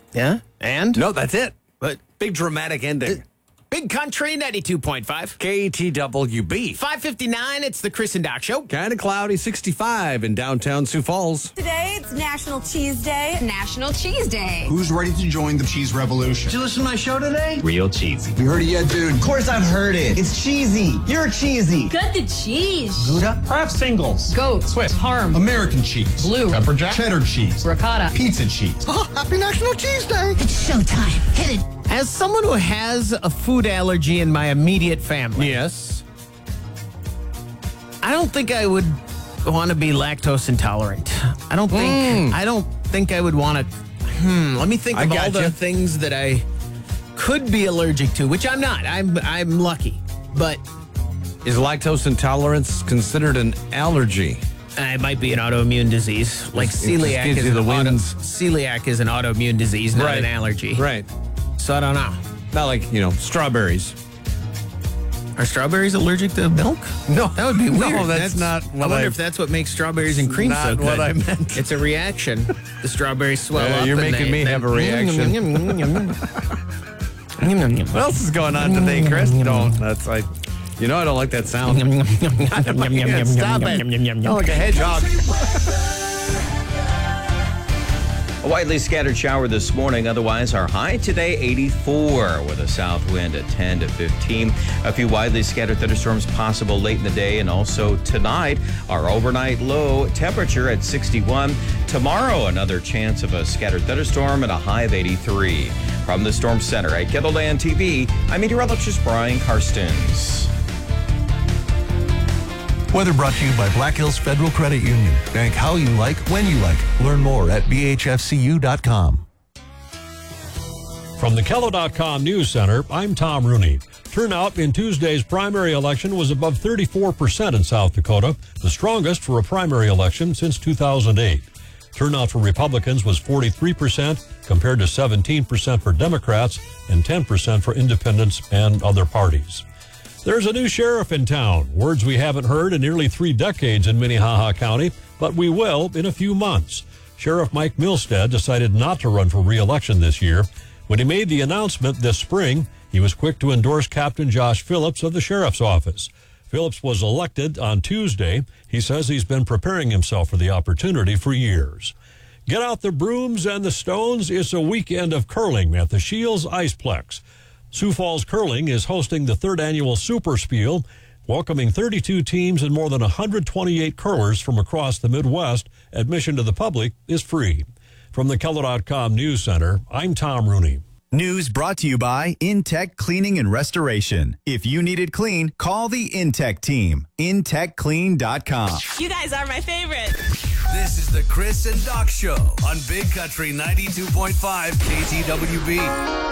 Yeah? And? No, that's it. But Big dramatic ending. Big Country 92.5. KTWB. 5:59, it's the Chris and Doc Show. Kind of cloudy, 65 in downtown Sioux Falls. Today, it's National Cheese Day. National Cheese Day. Who's ready to join the cheese revolution? Did you listen to my show today? Real cheesy. You heard it yet, dude? Of course I've heard it. It's cheesy. You're cheesy. Cut the cheese. Gouda. Kraft singles. Goat. Swiss. Parm. American cheese. Blue. Pepper jack. Cheddar cheese. Ricotta. Pizza cheese. Oh, happy National Cheese Day. It's showtime. Hit it. As someone who has a food allergy in my immediate family, Yes. I don't think I would want to be lactose intolerant. I don't think I would want to. Let me think I of all gotcha. the things that I could be allergic to, which I'm not. I'm lucky, but Is lactose intolerance considered an allergy? it might be an autoimmune disease. Like It just celiac gives is you the an winds. celiac is an autoimmune disease, not an allergy. Right. So I don't know. Not like, strawberries. Are strawberries allergic to milk? No. That would be weird. No, that's not what I wonder I- if that's what makes strawberries and cream not so good. what I meant. It's a reaction. The strawberries swell Yeah, up. you're and making me have a reaction. What What else is going on today, Chris? Don't. That's like, I don't like that sound. Stop it. Not like a hedgehog. A widely scattered shower this morning. Otherwise, our high today, 84, with a south wind at 10 to 15. A few widely scattered thunderstorms possible late in the day. And also tonight, our overnight low temperature at 61. Tomorrow, another chance of a scattered thunderstorm at a high of 83. From the Storm Center at Kettleland TV, I'm meteorologist Brian Karstens. Weather brought to you by Black Hills Federal Credit Union. Bank how you like, when you like. Learn more at bhfcu.com. From the Kello.com News Center, I'm Tom Rooney. Turnout in Tuesday's primary election was above 34% in South Dakota, the strongest for a primary election since 2008. Turnout for Republicans was 43% compared to 17% for Democrats and 10% for independents and other parties. There's a new sheriff in town, words we haven't heard in nearly 3 decades in Minnehaha County, but we will in a few months. Sheriff Mike Milstead decided not to run for re-election this year. When he made the announcement this spring, he was quick to endorse Captain Josh Phillips of the Sheriff's Office. Phillips was elected on Tuesday. He says he's been preparing himself for the opportunity for years. Get out the brooms and the stones. It's a weekend of curling at the Shields Iceplex. Sioux Falls Curling is hosting the 3rd annual Super Spiel, welcoming 32 teams and more than 128 curlers from across the Midwest. Admission to the public is free. From the Keller.com News Center, I'm Tom Rooney. News brought to you by Intech Cleaning and Restoration. If you need it clean, call the Intech team. IntechClean.com. You guys are my favorite. This is the Chris and Doc Show on Big Country 92.5 KTWB.